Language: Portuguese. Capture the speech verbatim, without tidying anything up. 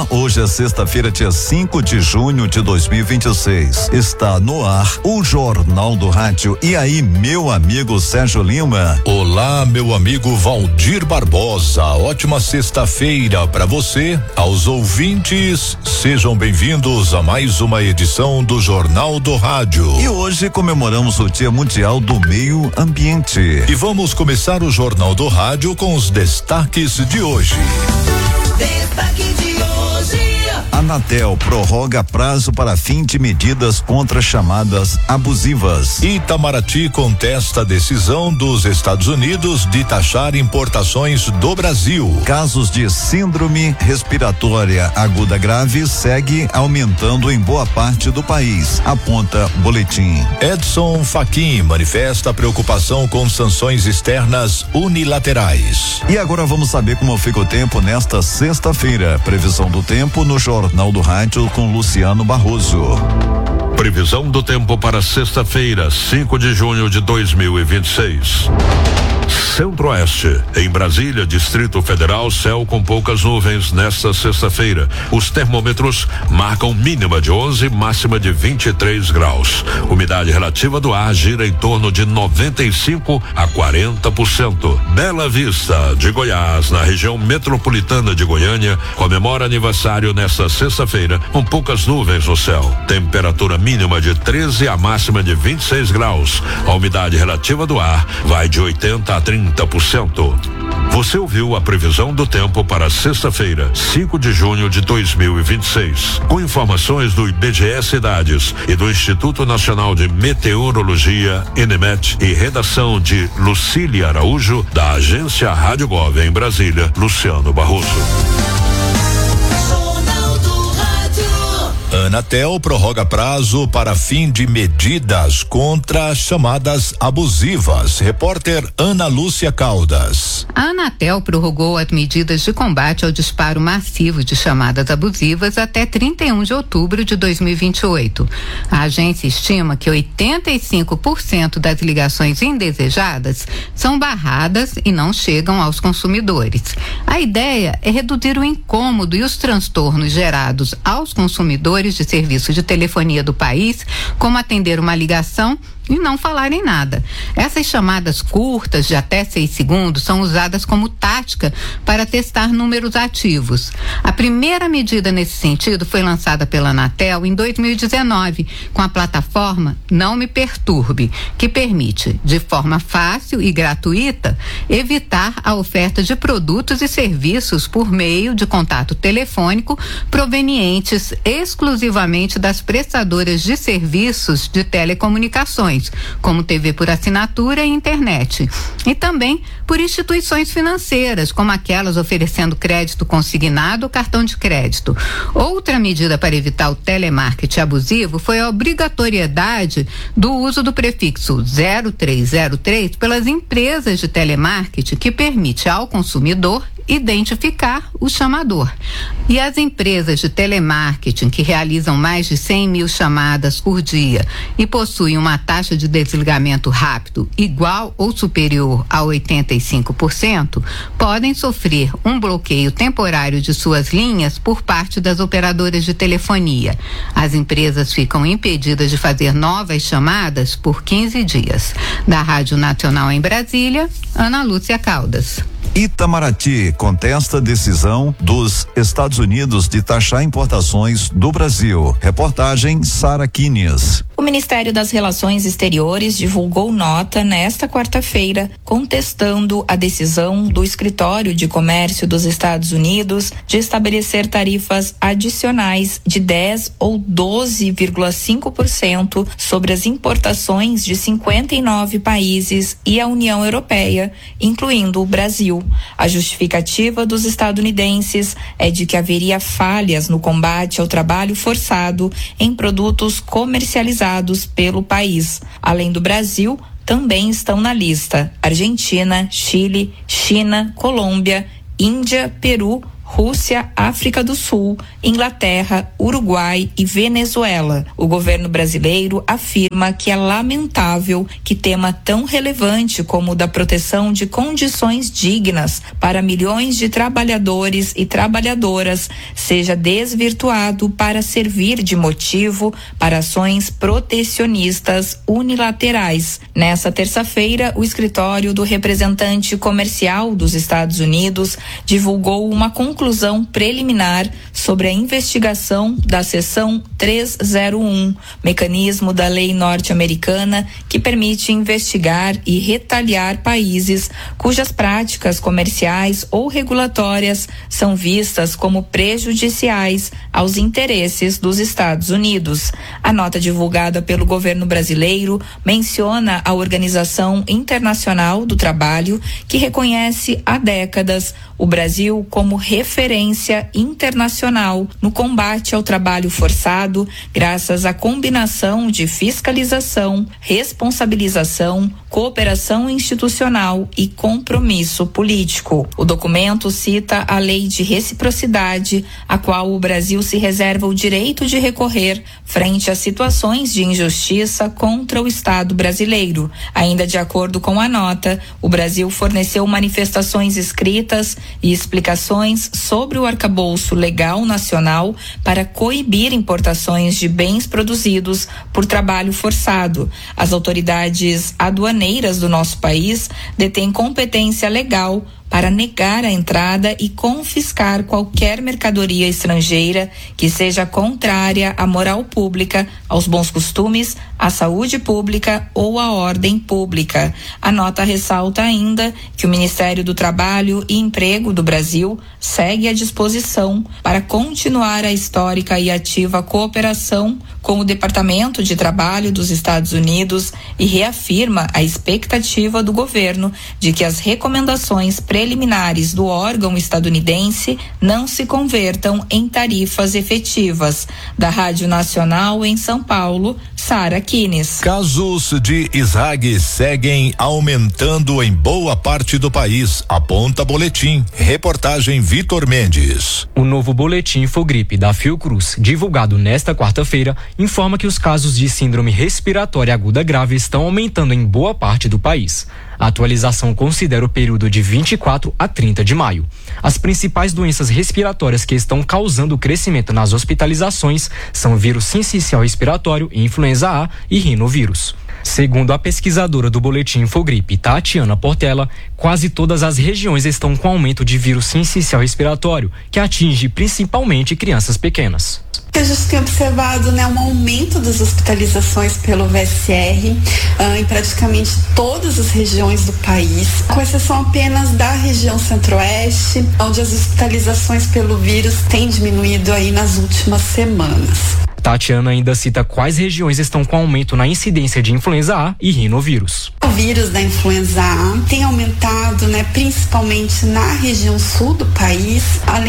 Hoje é sexta-feira, dia cinco de junho de dois mil e vinte e seis. Está no ar o Jornal do Rádio. E aí, meu amigo Sérgio Lima? Olá, meu amigo Valdir Barbosa. Ótima sexta-feira para você, aos ouvintes. Sejam bem-vindos a mais uma edição do Jornal do Rádio. E hoje comemoramos o Dia Mundial do Meio Ambiente. E vamos começar o Jornal do Rádio com os destaques de hoje. Destaque de hoje. Anatel prorroga prazo para fim de medidas contra chamadas abusivas. Itamaraty contesta a decisão dos Estados Unidos de taxar importações do Brasil. Casos de síndrome respiratória aguda grave segue aumentando em boa parte do país, aponta boletim. Edson Fachin manifesta preocupação com sanções externas unilaterais. E agora vamos saber como fica o tempo nesta sexta-feira. Previsão do tempo no Jornal do Rádio com Luciano Barroso. Previsão do tempo para sexta-feira, cinco de junho de dois mil e vinte e seis. Centro-Oeste, em Brasília, Distrito Federal, céu com poucas nuvens nesta sexta-feira. Os termômetros marcam mínima de onze, máxima de vinte e três graus. Umidade relativa do ar gira em torno de noventa e cinco a quarenta por cento. Bela Vista, de Goiás, na região metropolitana de Goiânia, comemora aniversário nesta sexta-feira, com poucas nuvens no céu. Temperatura mínima de treze, a máxima de vinte e seis graus. A umidade relativa do ar vai de oitenta a trinta por cento. Você ouviu a previsão do tempo para sexta-feira, cinco de junho de dois mil e vinte e seis. Com informações do I B G E Cidades e do Instituto Nacional de Meteorologia, INEMET, e redação de Lucília Araújo, da agência Rádio Gov em Brasília, Luciano Barroso. Anatel prorroga prazo para fim de medidas contra chamadas abusivas. Repórter Ana Lúcia Caldas. A Anatel prorrogou as medidas de combate ao disparo massivo de chamadas abusivas até trinta e um de outubro de dois mil e vinte e oito. A agência estima que oitenta e cinco por cento das ligações indesejadas são barradas e não chegam aos consumidores. A ideia é reduzir o incômodo e os transtornos gerados aos consumidores de serviço de telefonia do país, como atender uma ligação e não falar em nada. Essas chamadas curtas de até seis segundos são usadas como tática para testar números ativos. A primeira medida nesse sentido foi lançada pela Anatel em dois mil e dezenove, com a plataforma Não Me Perturbe, que permite, de forma fácil e gratuita, evitar a oferta de produtos e serviços por meio de contato telefônico provenientes exclusivamente das prestadoras de serviços de telecomunicações, como T V por assinatura e internet, e também por instituições financeiras, como aquelas oferecendo crédito consignado ou cartão de crédito. Outra medida para evitar o telemarketing abusivo foi a obrigatoriedade do uso do prefixo zero três zero três pelas empresas de telemarketing, que permite ao consumidor identificar o chamador. E as empresas de telemarketing que realizam mais de cem mil chamadas por dia e possuem uma taxa de desligamento rápido igual ou superior a oitenta e cinco por cento podem sofrer um bloqueio temporário de suas linhas por parte das operadoras de telefonia. As empresas ficam impedidas de fazer novas chamadas por quinze dias. Da Rádio Nacional em Brasília, Ana Lúcia Caldas. Itamaraty contesta a decisão dos Estados Unidos de taxar importações do Brasil. Reportagem Sara Quines. O Ministério das Relações Exteriores divulgou nota nesta quarta-feira contestando a decisão do Escritório de Comércio dos Estados Unidos de estabelecer tarifas adicionais de dez ou doze vírgula cinco por cento sobre as importações de cinquenta e nove países e a União Europeia, incluindo o Brasil. A justificativa dos estadunidenses é de que haveria falhas no combate ao trabalho forçado em produtos comercializados pelo país. Além do Brasil, também estão na lista Argentina, Chile, China, Colômbia, Índia, Peru, Rússia, África do Sul, Inglaterra, Uruguai e Venezuela. O governo brasileiro afirma que é lamentável que tema tão relevante como o da proteção de condições dignas para milhões de trabalhadores e trabalhadoras seja desvirtuado para servir de motivo para ações protecionistas unilaterais. Nessa terça-feira, o escritório do representante comercial dos Estados Unidos divulgou uma conclusão preliminar sobre a investigação da seção trezentos e um, mecanismo da lei norte-americana que permite investigar e retaliar países cujas práticas comerciais ou regulatórias são vistas como prejudiciais aos interesses dos Estados Unidos. A nota divulgada pelo governo brasileiro menciona a Organização Internacional do Trabalho, que reconhece há décadas o Brasil como referência internacional no combate ao trabalho forçado, graças à combinação de fiscalização, responsabilização, cooperação institucional e compromisso político. O documento cita a Lei de Reciprocidade, a qual o Brasil se reserva o direito de recorrer frente a situações de injustiça contra o Estado brasileiro. Ainda de acordo com a nota, o Brasil forneceu manifestações escritas e explicações sobre o arcabouço legal nacional para coibir importações de bens produzidos por trabalho forçado. As autoridades aduaneiras do nosso país detêm competência legal para negar a entrada e confiscar qualquer mercadoria estrangeira que seja contrária à moral pública, aos bons costumes, à saúde pública ou à ordem pública. A nota ressalta ainda que o Ministério do Trabalho e Emprego do Brasil segue à disposição para continuar a histórica e ativa cooperação com o Departamento de Trabalho dos Estados Unidos e reafirma a expectativa do governo de que as recomendações preliminares do órgão estadunidense não se convertam em tarifas efetivas. Da Rádio Nacional em São Paulo, Sara Kines. Casos de I S A G seguem aumentando em boa parte do país, aponta boletim. Reportagem Vitor Mendes. O novo boletim Infogripe da Fiocruz, divulgado nesta quarta-feira, informa que os casos de síndrome respiratória aguda grave estão aumentando em boa parte do país. A atualização considera o período de vinte e quatro a trinta de maio. As principais doenças respiratórias que estão causando o crescimento nas hospitalizações são vírus sincicial respiratório, influenza A e rinovírus. Segundo a pesquisadora do boletim Infogripe, Tatiana Portela, quase todas as regiões estão com aumento de vírus sincicial respiratório, que atinge principalmente crianças pequenas. A gente tem observado, né, um aumento das hospitalizações pelo V S R uh, em praticamente todas as regiões do país, com exceção apenas da região centro-oeste, onde as hospitalizações pelo vírus têm diminuído aí nas últimas semanas. Tatiana ainda cita quais regiões estão com aumento na incidência de influenza A e rinovírus. O vírus da influenza A tem aumentado, né, principalmente na região sul do país, além